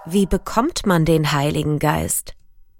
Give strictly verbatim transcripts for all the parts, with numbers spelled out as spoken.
Wie bekommt man den Heiligen Geist?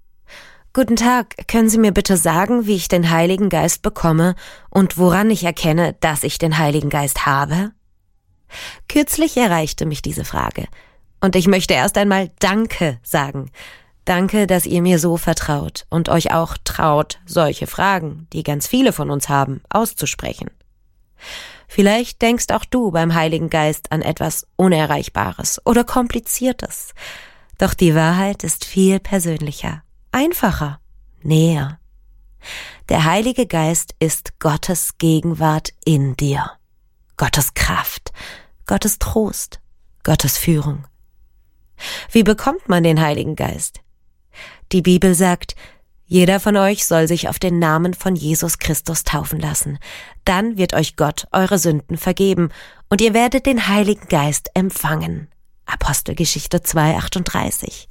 Guten Tag, können Sie mir bitte sagen, wie ich den Heiligen Geist bekomme und woran ich erkenne, dass ich den Heiligen Geist habe? Kürzlich erreichte mich diese Frage und ich möchte erst einmal Danke sagen. Danke, dass ihr mir so vertraut und euch auch traut, solche Fragen, die ganz viele von uns haben, auszusprechen. Vielleicht denkst auch du beim Heiligen Geist an etwas Unerreichbares oder Kompliziertes. Doch die Wahrheit ist viel persönlicher, einfacher, näher. Der Heilige Geist ist Gottes Gegenwart in dir. Gottes Kraft, Gottes Trost, Gottes Führung. Wie bekommt man den Heiligen Geist? Die Bibel sagt, jeder von euch soll sich auf den Namen von Jesus Christus taufen lassen. Dann wird euch Gott eure Sünden vergeben und ihr werdet den Heiligen Geist empfangen. Apostelgeschichte zwei achtunddreißig.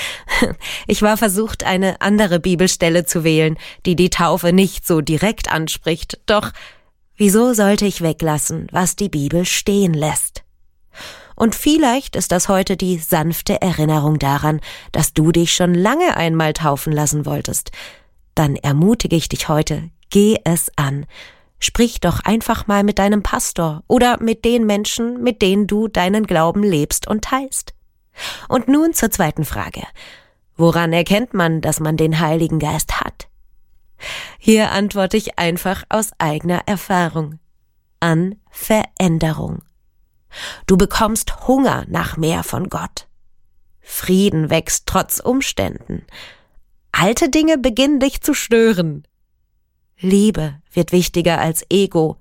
Ich war versucht, eine andere Bibelstelle zu wählen, die die Taufe nicht so direkt anspricht. Doch wieso sollte ich weglassen, was die Bibel stehen lässt? Und vielleicht ist das heute die sanfte Erinnerung daran, dass du dich schon lange einmal taufen lassen wolltest. Dann ermutige ich dich heute, geh es an. Sprich doch einfach mal mit deinem Pastor oder mit den Menschen, mit denen du deinen Glauben lebst und teilst. Und nun zur zweiten Frage. Woran erkennt man, dass man den Heiligen Geist hat? Hier antworte ich einfach aus eigener Erfahrung. An Veränderung. Du bekommst Hunger nach mehr von Gott. Frieden wächst trotz Umständen. Alte Dinge beginnen dich zu stören. Liebe wird wichtiger als Ego.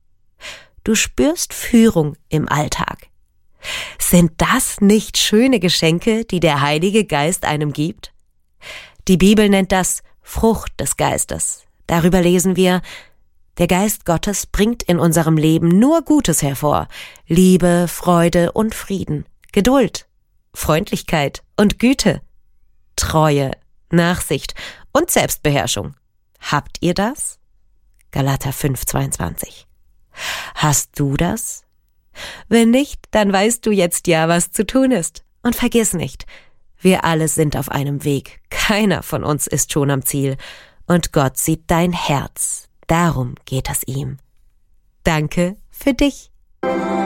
Du spürst Führung im Alltag. Sind das nicht schöne Geschenke, die der Heilige Geist einem gibt? Die Bibel nennt das Frucht des Geistes. Darüber lesen wir: Der Geist Gottes bringt in unserem Leben nur Gutes hervor. Liebe, Freude und Frieden, Geduld, Freundlichkeit und Güte, Treue, Nachsicht und Selbstbeherrschung. Habt ihr das? Galater fünf zweiundzwanzig. Hast du das? Wenn nicht, dann weißt du jetzt ja, was zu tun ist. Und vergiss nicht, wir alle sind auf einem Weg. Keiner von uns ist schon am Ziel. Und Gott sieht dein Herz. Darum geht es ihm. Danke für dich.